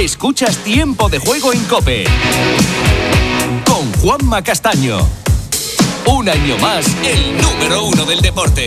Escuchas Tiempo de Juego en COPE con Juanma Castaño. Un año más, el número 1 del deporte.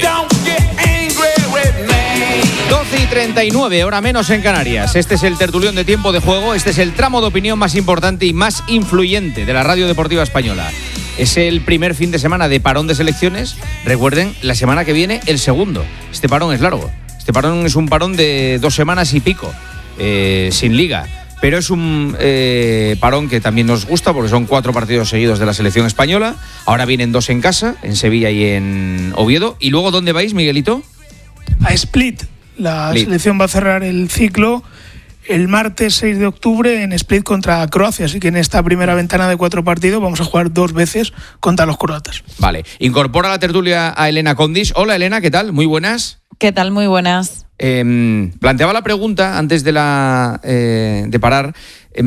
12:39, hora menos en Canarias. Este es el tertulión de Tiempo de Juego. Este es el tramo de opinión más importante y más influyente de la radio deportiva española. Es el primer fin de semana de parón de selecciones. Recuerden, la semana que viene, el segundo. Este parón es largo. Este parón es un parón de 2 semanas y pico, sin liga. Pero es un parón que también nos gusta porque son 4 partidos seguidos de la selección española. Ahora vienen 2 en casa, en Sevilla y en Oviedo. ¿Y luego dónde vais, Miguelito? A Split. La selección va a cerrar el ciclo el martes 6 de octubre en Split contra Croacia. Así que en esta primera ventana de 4 partidos vamos a jugar 2 veces contra los croatas. Vale. Incorpora a la tertulia a Elena Condis. Hola, Elena, ¿qué tal? Muy buenas. ¿Qué tal? Muy buenas. Planteaba la pregunta antes de parar.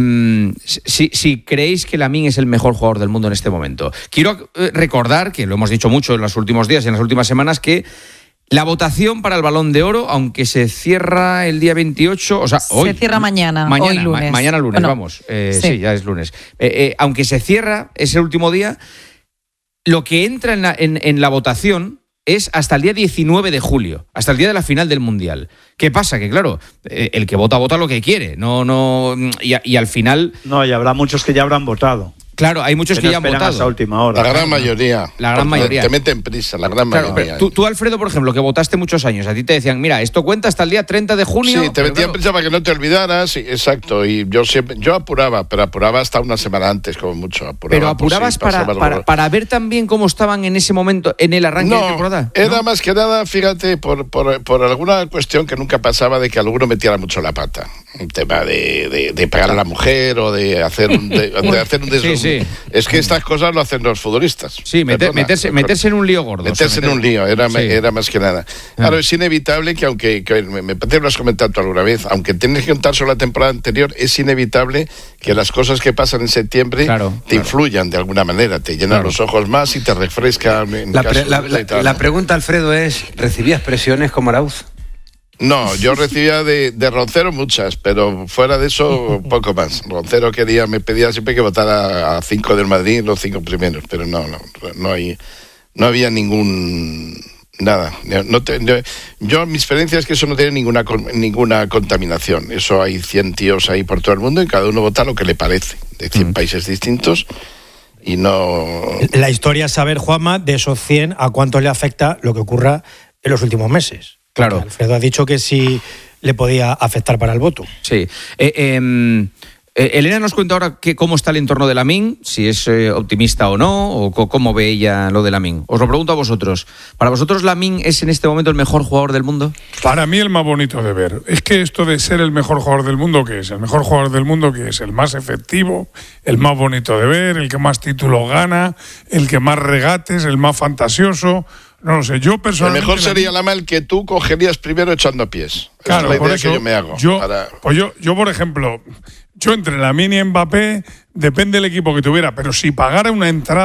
Si creéis que Lamine es el mejor jugador del mundo en este momento. Quiero recordar, que lo hemos dicho mucho en los últimos días y en las últimas semanas, que la votación para el Balón de Oro, aunque se cierra el día 28, o sea, hoy... Se cierra mañana, hoy lunes. Mañana lunes, bueno, vamos. Sí, ya es lunes. Aunque se cierra ese último día, lo que entra en la votación es hasta el día 19 de julio, hasta el día de la final del Mundial. ¿Qué pasa? Que claro, el que vota lo que quiere. Y al final... No, y habrá muchos que ya habrán votado. Claro, hay muchos que ya han votado. Hasta última hora. La gran mayoría. La gran mayoría. Te meten prisa, la gran mayoría. Tú, Alfredo, por ejemplo, que votaste muchos años, a ti te decían, mira, esto cuenta hasta el día 30 de junio. Sí, te metían prisa para que no te olvidaras, sí, exacto. Y yo apuraba, pero apuraba hasta una semana antes, como mucho. Pero apurabas para ver también cómo estaban en ese momento, en el arranque de temporada. Era más que nada, fíjate, por alguna cuestión que nunca pasaba de que alguno metiera mucho la pata. Un tema de pegar a la mujer o de hacer un sí. Es que estas cosas lo hacen los futbolistas. Sí, meterse en un lío gordo. Meterse en un lío, era más que nada. Claro, es inevitable que aunque me parece que lo has comentado tú alguna vez, aunque tienes que contar sobre la temporada anterior, es inevitable que las cosas que pasan en septiembre te influyan de alguna manera, te llenan los ojos más y te refrescan. La pregunta, Alfredo, es, ¿recibías presiones como Arauz? No, yo recibía de Roncero muchas, pero fuera de eso, poco más. Roncero me pedía siempre que votara a 5 del Madrid, los 5 primeros, pero no había nada. Yo mi experiencia es que eso no tiene ninguna contaminación. Eso hay 100 tíos ahí por todo el mundo y cada uno vota lo que le parece, de 100 países distintos. Y no... La historia es saber, Juanma, de esos 100, a cuánto le afecta lo que ocurra en los últimos meses. Claro. Alfredo ha dicho que sí le podía afectar para el voto. Sí. Elena nos cuenta ahora cómo está el entorno de Lamine, si es optimista o no, o cómo ve ella lo de Lamine. Os lo pregunto a vosotros. ¿Para vosotros Lamine es en este momento el mejor jugador del mundo? Para mí el más bonito de ver. Es que esto de ser el mejor jugador del mundo, ¿qué es? El mejor jugador del mundo, ¿qué es? El más efectivo, el más bonito de ver, el que más títulos gana, el que más regates, el más fantasioso... No lo sé, yo personalmente... El mejor sería el que tú cogerías primero echando pies. Claro, es la idea por eso que yo me hago. Yo, por ejemplo, entre Lamine y Mbappé, depende del equipo que tuviera, pero si pagara una entrada